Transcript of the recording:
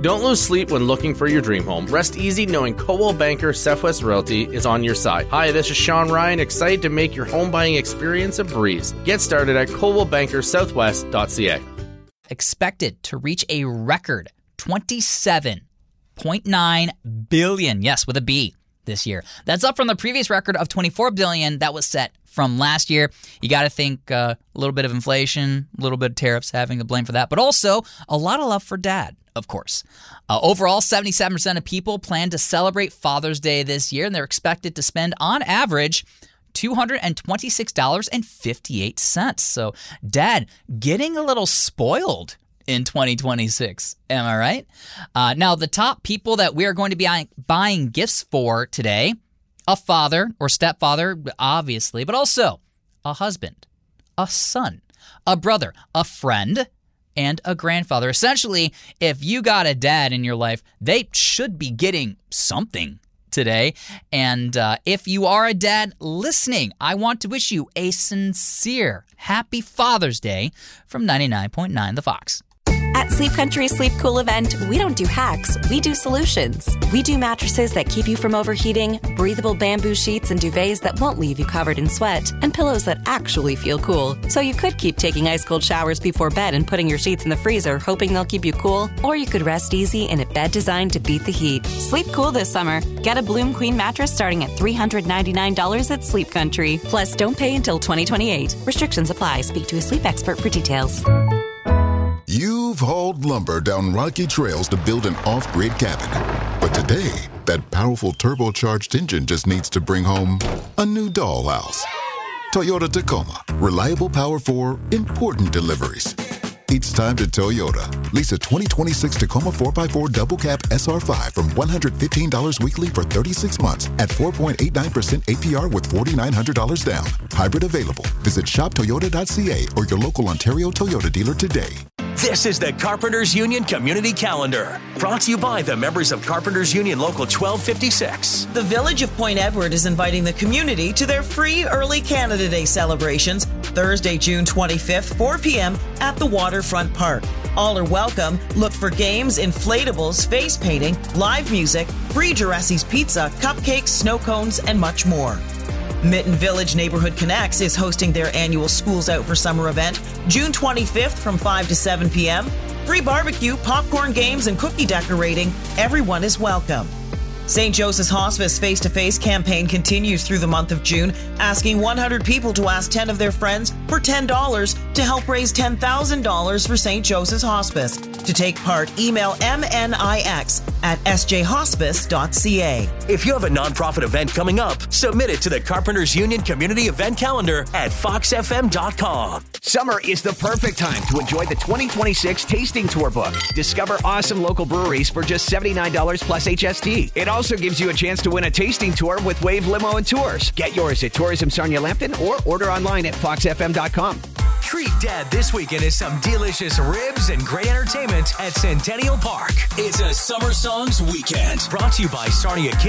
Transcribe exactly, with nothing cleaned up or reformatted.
Don't lose sleep when looking for your dream home. Rest easy knowing Coldwell Banker Southwest Realty is on your side. Hi, this is Sean Ryan, excited to make your home buying experience a breeze. Get started at coldwell banker southwest dot c a. Expected to reach a record twenty-seven point nine billion dollars, yes, with a B, this year. That's up from the previous record of twenty-four billion dollars that was set from last year. You got to think uh, a little bit of inflation, a little bit of tariffs having the blame for that, but also a lot of love for dad, of course. Uh, overall, seventy-seven percent of people plan to celebrate Father's Day this year, and they're expected to spend, on average, two hundred twenty-six dollars and fifty-eight cents. So, Dad, getting a little spoiled in twenty twenty-six. Am I right? Uh, now, the top people that we are going to be buying gifts for today, a father or stepfather, obviously, but also a husband, a son, a brother, a friend, and a grandfather. Essentially, if you got a dad in your life, they should be getting something today. And uh, if you are a dad listening, I want to wish you a sincere Happy Father's Day from ninety-nine point nine The Fox. At Sleep Country Sleep Cool event, we don't do hacks, we do solutions. We do mattresses that keep you from overheating, breathable bamboo sheets and duvets that won't leave you covered in sweat, and pillows that actually feel cool. So you could keep taking ice-cold showers before bed and putting your sheets in the freezer, hoping they'll keep you cool, or you could rest easy in a bed designed to beat the heat. Sleep cool this summer. Get a Bloom Queen mattress starting at three hundred ninety-nine dollars at Sleep Country. Plus, don't pay until twenty twenty-eight. Restrictions apply. Speak to a sleep expert for details. You've hauled lumber down rocky trails to build an off-grid cabin. But today, that powerful turbocharged engine just needs to bring home a new dollhouse. Toyota Tacoma. Reliable power for important deliveries. It's time to Toyota. Lease a twenty twenty-six Tacoma four by four Double Cab S R five from one hundred fifteen dollars weekly for thirty-six months at four point eight nine percent A P R with four thousand nine hundred dollars down. Hybrid available. Visit shop toyota dot c a or your local Ontario Toyota dealer today. This is the Carpenters Union Community Calendar, brought to you by the members of Carpenters Union Local twelve fifty-six. The Village of Point Edward is inviting the community to their free early Canada Day celebrations, Thursday, June twenty-fifth, four p.m. at the Waterfront Park. All are welcome. Look for games, inflatables, face painting, live music, free Jurassi's Pizza, cupcakes, snow cones, and much more. Mitten Village Neighborhood Connects is hosting their annual Schools Out for Summer event, June twenty-fifth from five to seven p.m. Free barbecue, popcorn games, and cookie decorating. Everyone is welcome. Saint Joseph's Hospice face-to-face campaign continues through the month of June, asking one hundred people to ask ten of their friends for ten dollars to help raise ten thousand dollars for Saint Joseph's Hospice. To take part, email M N I X at s j hospice dot c a. If you have a nonprofit event coming up, submit it to the Carpenters Union Community Event Calendar at fox f m dot com. Summer is the perfect time to enjoy the twenty twenty-six Tasting Tour book. Discover awesome local breweries for just seventy-nine dollars plus H S T. It also gives you a chance to win a tasting tour with Wave Limo and Tours. Get yours at Tourism Sarnia Lambton or order online at fox f m dot com. Treat Dad this weekend to some delicious ribs and great entertainment at Centennial Park. It's a Summer Songs weekend, brought to you by Sarnia Kids.